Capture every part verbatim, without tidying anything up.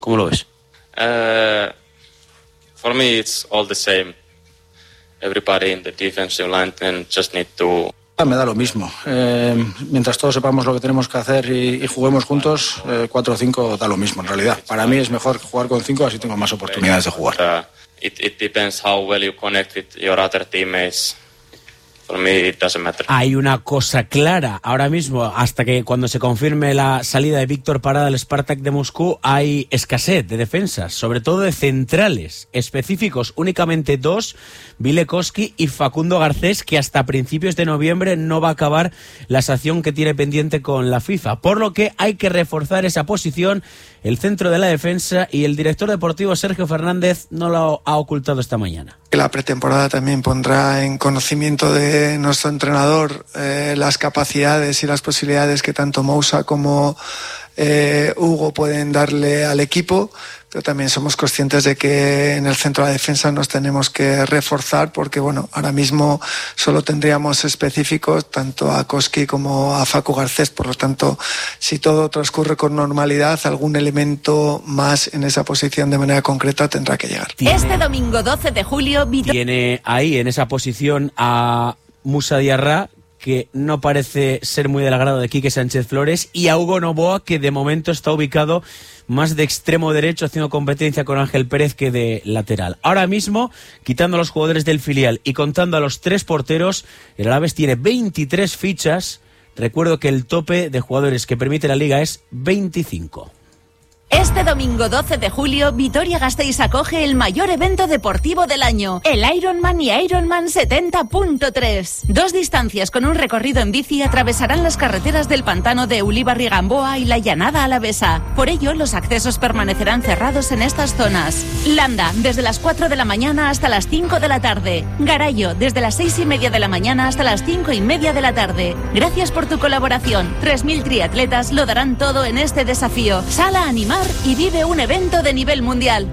¿Cómo lo ves? Uh, for me it's all the same. Everybody in the defensive line and just need to... Me da lo mismo. Eh, mientras todos sepamos lo que tenemos que hacer y, y juguemos juntos, eh, cuatro o cinco da lo mismo en realidad. Para mí es mejor jugar con cinco, así tengo más oportunidades de jugar. Uh, it, it depends how well you connect with your other teammates. For me, it doesn't matter. Hay una cosa clara ahora mismo, hasta que cuando se confirme la salida de Víctor Parada al Spartak de Moscú, hay escasez de defensas, sobre todo de centrales específicos, únicamente dos, Bilekoski y Facundo Garcés, que hasta principios de noviembre no va a acabar la sanción que tiene pendiente con la FIFA, por lo que hay que reforzar esa posición, el centro de la defensa, y el director deportivo Sergio Fernández no lo ha ocultado esta mañana. La pretemporada también pondrá en conocimiento de nuestro entrenador eh, las capacidades y las posibilidades que tanto Moussa como eh, Hugo pueden darle al equipo, pero también somos conscientes de que en el centro de la defensa nos tenemos que reforzar porque, bueno, ahora mismo solo tendríamos específicos tanto a Koski como a Facu Garcés, por lo tanto, si todo transcurre con normalidad, algún elemento más en esa posición de manera concreta tendrá que llegar. Este domingo doce de julio... Vito... Tiene ahí en esa posición a Moussa Diarra, que no parece ser muy del agrado de Quique Sánchez Flores, y a Hugo Novoa, que de momento está ubicado más de extremo derecho, haciendo competencia con Ángel Pérez que de lateral. Ahora mismo, quitando a los jugadores del filial y contando a los tres porteros, el Alavés tiene veintitrés fichas. Recuerdo que el tope de jugadores que permite la Liga es veinticinco. Este domingo doce de julio, Vitoria-Gasteiz acoge el mayor evento deportivo del año, el Ironman y Ironman setenta punto tres. Dos distancias con un recorrido en bici atravesarán las carreteras del pantano de Ulibarri-Gamboa y la Llanada Alavesa. Por ello, los accesos permanecerán cerrados en estas zonas. Landa, desde las cuatro de la mañana hasta las cinco de la tarde. Garayo, desde las seis y media de la mañana hasta las cinco y media de la tarde. Gracias por tu colaboración. tres mil triatletas lo darán todo en este desafío. Sal a animar y vive un evento de nivel mundial.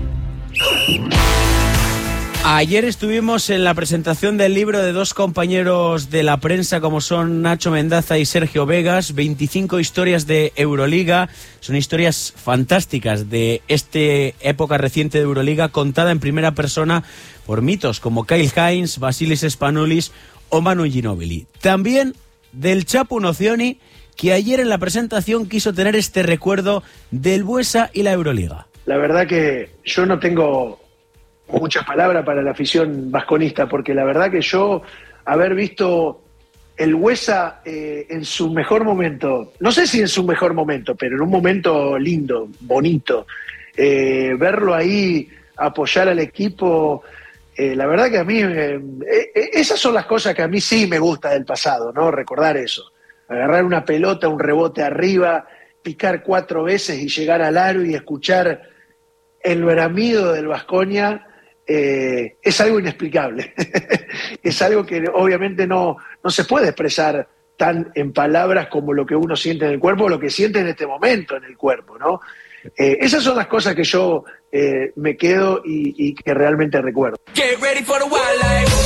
Ayer estuvimos en la presentación del libro de dos compañeros de la prensa como son Nacho Mendaza y Sergio Vegas, veinticinco historias de Euroliga. Son historias fantásticas de esta época reciente de Euroliga, contada en primera persona por mitos como Kyle Hines, Vasilis Spanoulis o Manu Ginóbili. También del Chapu Nocioni, que ayer en la presentación quiso tener este recuerdo del Buesa y la Euroliga. La verdad que yo no tengo muchas palabras para la afición vasconista, porque la verdad que yo haber visto el Buesa eh, en su mejor momento, no sé si en su mejor momento, pero en un momento lindo, bonito, eh, verlo ahí apoyar al equipo, eh, la verdad que a mí, eh, eh, esas son las cosas que a mí sí me gusta del pasado, ¿no? Recordar eso. Agarrar una pelota, un rebote arriba, picar cuatro veces y llegar al aro y escuchar el bramido del Baskonia, eh, es algo inexplicable. Es algo que obviamente no, no se puede expresar tan en palabras como lo que uno siente en el cuerpo, o lo que siente en este momento en el cuerpo, ¿no? Eh, esas son las cosas que yo eh, me quedo y, y que realmente recuerdo. Get ready for the wildlife.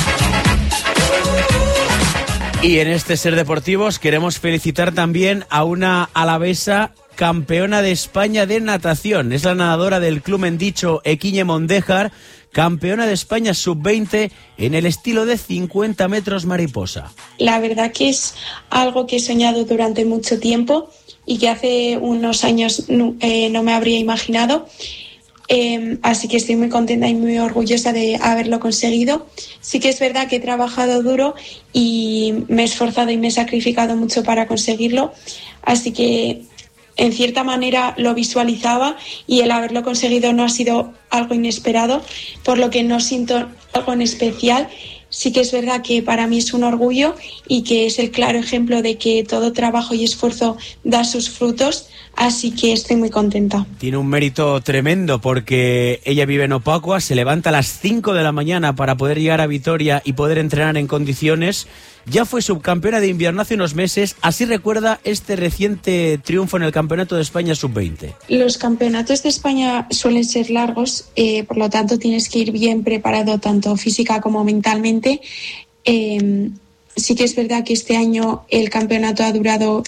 Y en este Ser Deportivos queremos felicitar también a una alavesa campeona de España de natación. Es la nadadora del Club Mendicho, Equiñe Mondéjar, campeona de España sub veinte en el estilo de cincuenta metros mariposa. La verdad que es algo que he soñado durante mucho tiempo y que hace unos años no, eh, no me habría imaginado. Eh, así que estoy muy contenta y muy orgullosa de haberlo conseguido. Sí que es verdad que he trabajado duro y me he esforzado y me he sacrificado mucho para conseguirlo, así que en cierta manera lo visualizaba y el haberlo conseguido no ha sido algo inesperado, por lo que no siento algo en especial. Sí que es verdad que para mí es un orgullo y que es el claro ejemplo de que todo trabajo y esfuerzo da sus frutos, así que estoy muy contenta. Tiene un mérito tremendo porque ella vive en Opacua, se levanta a las cinco de la mañana para poder llegar a Vitoria y poder entrenar en condiciones. Ya fue subcampeona de invierno hace unos meses, así recuerda este reciente triunfo en el Campeonato de España sub veinte. Los campeonatos de España suelen ser largos, eh, por lo tanto tienes que ir bien preparado tanto física como mentalmente. Eh, sí que es verdad que este año el campeonato ha durado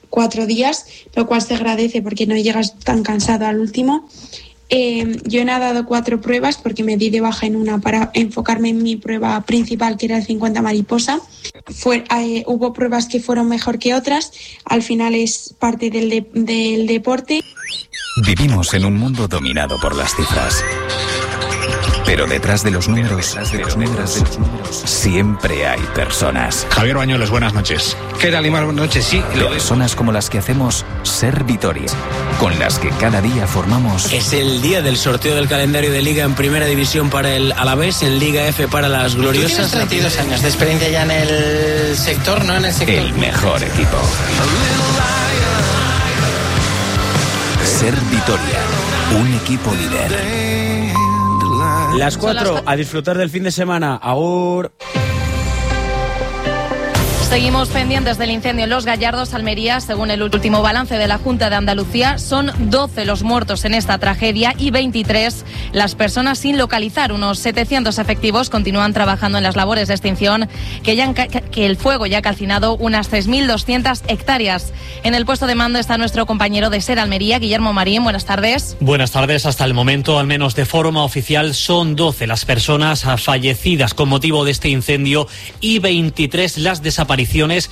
cuatro días, lo cual se agradece porque no llegas tan cansado al último. Eh, yo he nadado cuatro pruebas porque me di de baja en una para enfocarme en mi prueba principal, que era el cincuenta mariposa. Fue, eh, hubo pruebas que fueron mejor que otras. Al final es parte del, de, del deporte. Vivimos en un mundo dominado por las cifras. Pero detrás de los números, de los números, de los números siempre hay personas. Javier Bañuelos, buenas noches. ¿Qué tal, Imar? Buenas noches, sí. Lo personas como las que hacemos Ser Vitoria, con las que cada día formamos. Es el día del sorteo del calendario de Liga en Primera División para el Alavés, en Liga F para las Gloriosas. Tú tienes treinta y dos años de experiencia ya en el sector, ¿no? En el sector. El mejor equipo. Ser Vitoria, un equipo líder. Las cuatro, a disfrutar del fin de semana. Agur. Seguimos pendientes del incendio en Los Gallardos, Almería. Según el último balance de la Junta de Andalucía, son doce los muertos en esta tragedia y veintitrés las personas sin localizar. Unos setecientos efectivos continúan trabajando en las labores de extinción, que, ya han, que el fuego ya ha calcinado unas tres mil doscientas hectáreas. En el puesto de mando está nuestro compañero de Ser Almería, Guillermo Marín. Buenas tardes. Buenas tardes. Hasta el momento, al menos de forma oficial, son doce las personas fallecidas con motivo de este incendio y veintitrés las desapariciones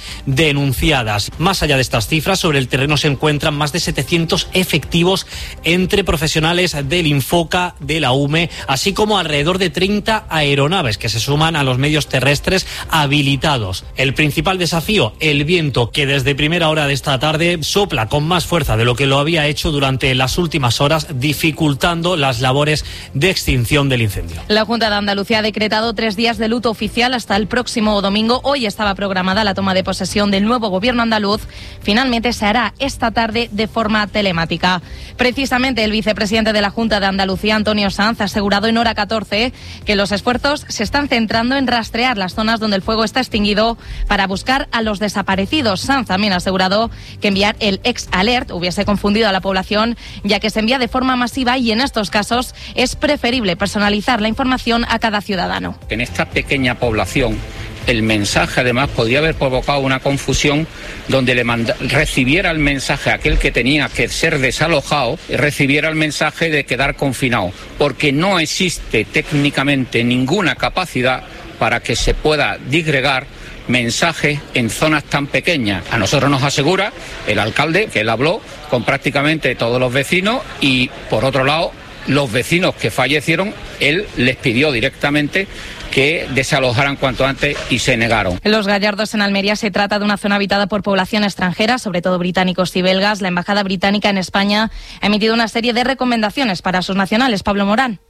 denunciadas. Más allá de estas cifras, sobre el terreno se encuentran más de setecientos efectivos entre profesionales del Infoca, de la U M E, así como alrededor de treinta aeronaves que se suman a los medios terrestres habilitados. El principal desafío, el viento, que desde primera hora de esta tarde sopla con más fuerza de lo que lo había hecho durante las últimas horas, dificultando las labores de extinción del incendio. La Junta de Andalucía ha decretado tres días de luto oficial hasta el próximo domingo. Hoy estaba programada la toma de posesión del nuevo gobierno andaluz. Finalmente se hará esta tarde de forma telemática. Precisamente el vicepresidente de la Junta de Andalucía, Antonio Sanz, ha asegurado en Hora catorce que los esfuerzos se están centrando en rastrear las zonas donde el fuego está extinguido para buscar a los desaparecidos. Sanz también ha asegurado que enviar el ex alert hubiese confundido a la población, ya que se envía de forma masiva y en estos casos es preferible personalizar la información a cada ciudadano. En esta pequeña población, el mensaje además podría haber provocado una confusión donde le manda, recibiera el mensaje a aquel que tenía que ser desalojado, recibiera el mensaje de quedar confinado, porque no existe técnicamente ninguna capacidad para que se pueda disgregar mensajes en zonas tan pequeñas. A nosotros nos asegura el alcalde que él habló con prácticamente todos los vecinos y, por otro lado, los vecinos que fallecieron, él les pidió directamente que desalojaran cuanto antes y se negaron. En Los Gallardos, en Almería, se trata de una zona habitada por población extranjera, sobre todo británicos y belgas. La Embajada Británica en España ha emitido una serie de recomendaciones para sus nacionales. Pablo Morán.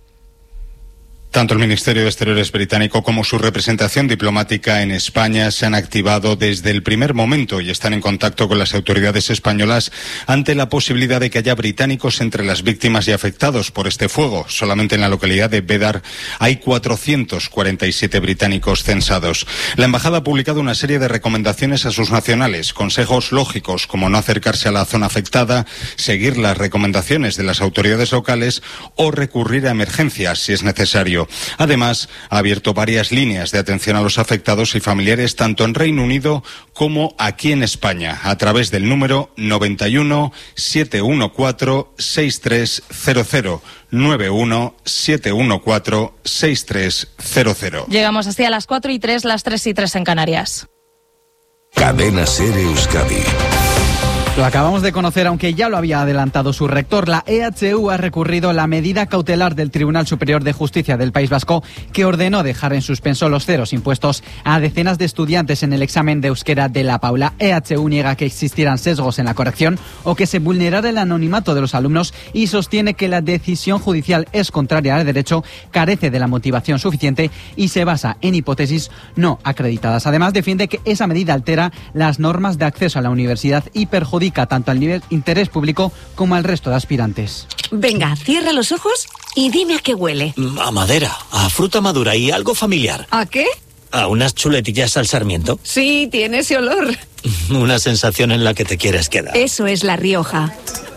Tanto el Ministerio de Exteriores británico como su representación diplomática en España se han activado desde el primer momento y están en contacto con las autoridades españolas ante la posibilidad de que haya británicos entre las víctimas y afectados por este fuego. Solamente en la localidad de Bédar hay cuatrocientos cuarenta y siete británicos censados. La embajada ha publicado una serie de recomendaciones a sus nacionales, consejos lógicos como no acercarse a la zona afectada, seguir las recomendaciones de las autoridades locales o recurrir a emergencias si es necesario. Además, ha abierto varias líneas de atención a los afectados y familiares tanto en Reino Unido como aquí en España, a través del número noventa y uno, setecientos catorce, sesenta y tres cero cero, noventa y uno, setecientos catorce, sesenta y tres cero cero. Llegamos así a las cuatro y tres, las tres y tres en Canarias. Cadena Ser Euskadi. Lo acabamos de conocer, aunque ya lo había adelantado su rector. La E H U ha recurrido la medida cautelar del Tribunal Superior de Justicia del País Vasco, que ordenó dejar en suspenso los ceros impuestos a decenas de estudiantes en el examen de euskera de la Paula. E H U niega que existieran sesgos en la corrección o que se vulnerara el anonimato de los alumnos y sostiene que la decisión judicial es contraria al derecho, carece de la motivación suficiente y se basa en hipótesis no acreditadas. Además, defiende que esa medida altera las normas de acceso a la universidad y perjudica tanto al nivel interés público como al resto de aspirantes. Venga, cierra los ojos y dime a qué huele. A madera, a fruta madura y algo familiar. ¿A qué? A unas chuletillas al sarmiento. Sí, tiene ese olor. Una sensación en la que te quieres quedar. Eso es La Rioja.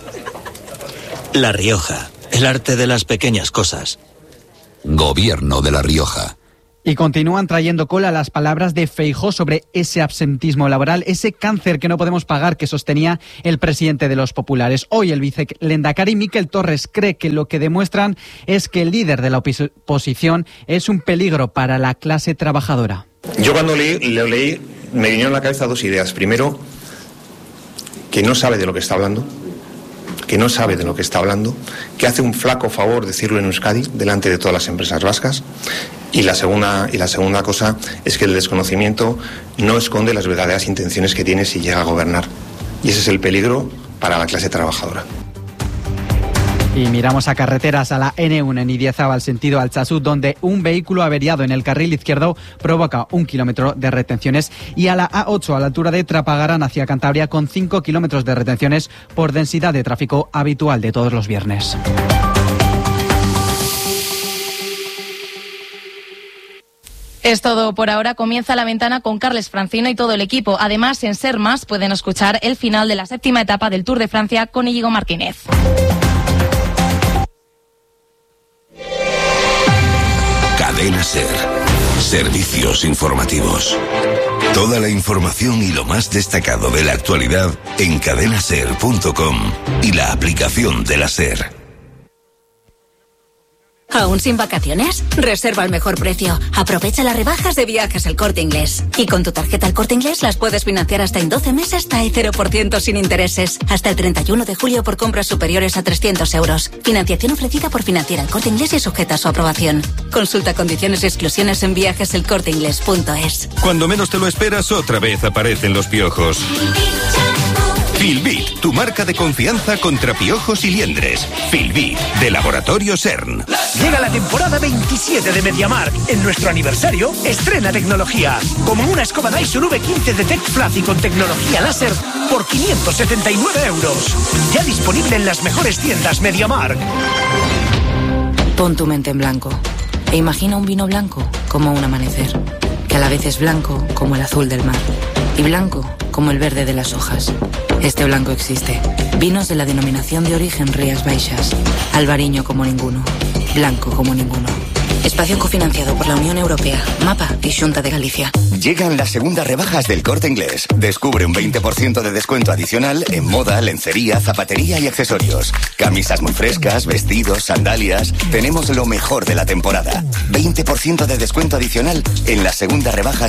La Rioja, el arte de las pequeñas cosas. Gobierno de La Rioja. Y continúan trayendo cola las palabras de Feijóo sobre ese absentismo laboral, ese cáncer que no podemos pagar que sostenía el presidente de los populares. Hoy el vicelehendakari Miquel Torres cree que lo que demuestran es que el líder de la oposición es un peligro para la clase trabajadora. Yo cuando leí, lo leí me vinieron a la cabeza dos ideas. Primero, que no sabe de lo que está hablando, que no sabe de lo que está hablando, que hace un flaco favor decirlo en Euskadi delante de todas las empresas vascas. Y la segunda y la segunda cosa es que el desconocimiento no esconde las verdaderas intenciones que tiene si llega a gobernar. Y ese es el peligro para la clase trabajadora. Y miramos a carreteras, a la ene uno en Idiazábal sentido Altsasud, donde un vehículo averiado en el carril izquierdo provoca un kilómetro de retenciones, y a la a ocho a la altura de Trapagarán hacia Cantabria con cinco kilómetros de retenciones por densidad de tráfico habitual de todos los viernes. Es todo por ahora. Comienza La Ventana con Carles Francino y todo el equipo. Además, en Ser Más pueden escuchar el final de la séptima etapa del Tour de Francia con Íñigo Martínez. Cadena Ser. Servicios informativos. Toda la información y lo más destacado de la actualidad en cadena ser punto com y la aplicación de la Ser. ¿Aún sin vacaciones? Reserva al mejor precio. Aprovecha las rebajas de Viajes El Corte Inglés. Y con tu tarjeta El Corte Inglés las puedes financiar hasta en doce meses hasta el cero por ciento sin intereses. Hasta el treinta y uno de julio por compras superiores a trescientos euros. Financiación ofrecida por Financiera El Corte Inglés y sujeta a su aprobación. Consulta condiciones y exclusiones en viajes el corte inglés punto es. Cuando menos te lo esperas, otra vez aparecen los piojos. Filbit, tu marca de confianza contra piojos y liendres. Filbit, de Laboratorio CERN. Llega la temporada veintisiete de MediaMarkt. En nuestro aniversario, estrena tecnología. Como una escoba Dyson V quince de Tech Fluffy con tecnología láser por quinientos setenta y nueve euros. Ya disponible en las mejores tiendas MediaMarkt. Pon tu mente en blanco e imagina un vino blanco como un amanecer, que a la vez es blanco como el azul del mar y blanco como el verde de las hojas. Este blanco existe. Vinos de la denominación de origen Rías Baixas. Albariño como ninguno. Blanco como ninguno. Espacio cofinanciado por la Unión Europea, Mapa y Xunta de Galicia. Llegan las segundas rebajas del Corte Inglés. Descubre un veinte por ciento de descuento adicional en moda, lencería, zapatería y accesorios. Camisas muy frescas, vestidos, sandalias. Tenemos lo mejor de la temporada. veinte por ciento de descuento adicional en las segundas rebajas